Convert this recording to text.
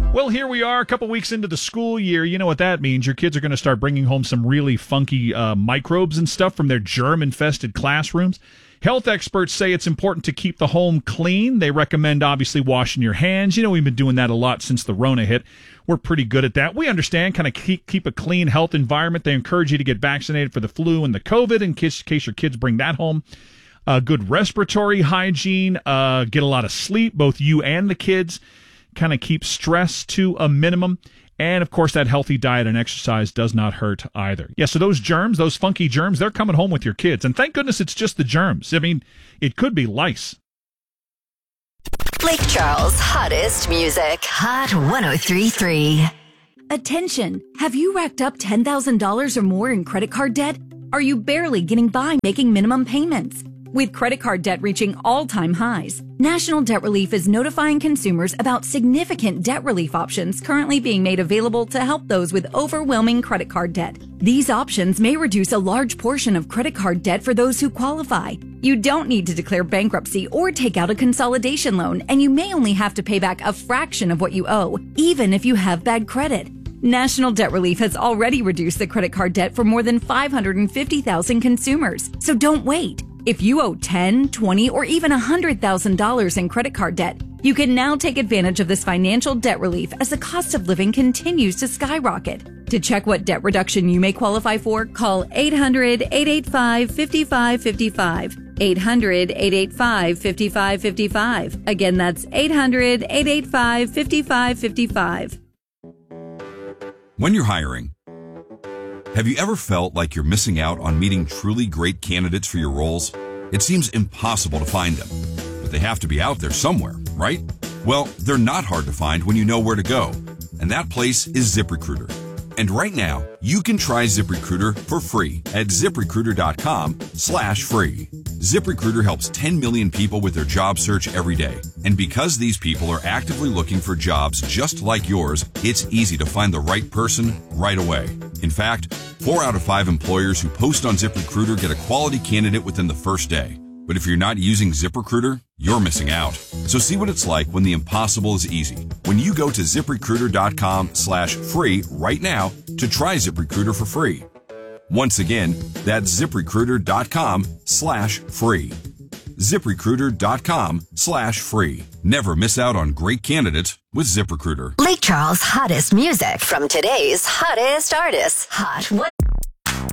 Well, here we are a couple weeks into the school year. You know what that means. Your kids are going to start bringing home some really funky microbes and stuff from their germ-infested classrooms. Health experts say it's important to keep the home clean. They recommend, obviously, washing your hands. You know, we've been doing that a lot since the Rona hit. We're pretty good at that. We understand, kind of keep a clean health environment. They encourage you to get vaccinated for the flu and the COVID in case your kids bring that home. Good respiratory hygiene. Get a lot of sleep, both you and the kids. Kind of keep stress to a minimum. And, of course, that healthy diet and exercise does not hurt either. Yeah, so those germs, those funky germs, they're coming home with your kids. And thank goodness it's just the germs. I mean, it could be lice. Lake Charles' hottest music. Hot 103.3. Attention! Have you racked up $10,000 or more in credit card debt? Are you barely getting by making minimum payments? With credit card debt reaching all-time highs, National Debt Relief is notifying consumers about significant debt relief options currently being made available to help those with overwhelming credit card debt. These options may reduce a large portion of credit card debt for those who qualify. You don't need to declare bankruptcy or take out a consolidation loan, and you may only have to pay back a fraction of what you owe, even if you have bad credit. National Debt Relief has already reduced the credit card debt for more than 550,000 consumers, so don't wait. If you owe $10,000, $20,000, or even $100,000 in credit card debt, you can now take advantage of this financial debt relief as the cost of living continues to skyrocket. To check what debt reduction you may qualify for, call 800-885-5555. 800-885-5555. Again, that's 800-885-5555. When you're hiring, have you ever felt like you're missing out on meeting truly great candidates for your roles? It seems impossible to find them, but they have to be out there somewhere, right? Well, they're not hard to find when you know where to go, and that place is ZipRecruiter. And right now, you can try ZipRecruiter for free at ZipRecruiter.com/free. ZipRecruiter helps 10 million people with their job search every day. And because these people are actively looking for jobs just like yours, it's easy to find the right person right away. In fact, 4 out of 5 employers who post on ZipRecruiter get a quality candidate within the first day. But if you're not using ZipRecruiter, you're missing out. So see what it's like when the impossible is easy. When you go to ZipRecruiter.com/free right now to try ZipRecruiter for free. Once again, that's ZipRecruiter.com/free. ZipRecruiter.com/free. Never miss out on great candidates with ZipRecruiter. Lake Charles' hottest music from today's hottest artists. Hot 103.3.